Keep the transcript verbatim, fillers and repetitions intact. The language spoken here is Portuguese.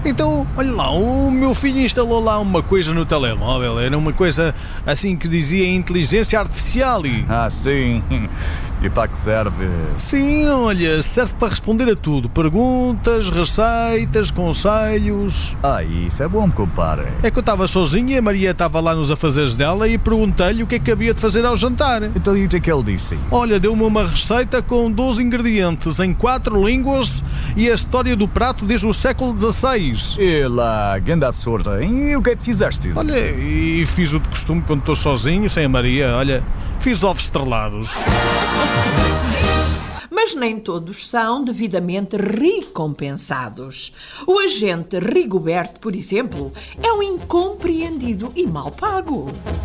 Então, olha lá, o meu filho instalou lá uma coisa no telemóvel. Era uma coisa assim que dizia inteligência artificial e... Ah, sim. E para que serve? Sim, olha, serve para responder a tudo. Perguntas, receitas, conselhos... Ah, isso é bom, compadre. É que eu estava sozinho e a Maria estava lá nos afazeres dela e perguntei-lhe o que é que havia de fazer ao jantar. Então e o que é que ele disse? Olha, deu-me uma receita com doze ingredientes em quatro línguas e a história do prato desde o século dezasseis. E lá, ganda sorte. E o que é que fizeste? Olha, e fiz o de costume quando estou sozinho, sem a Maria. Olha, fiz ovos estrelados. Mas nem todos são devidamente recompensados. O agente Rigoberto, por exemplo, é um incompreendido e mal pago.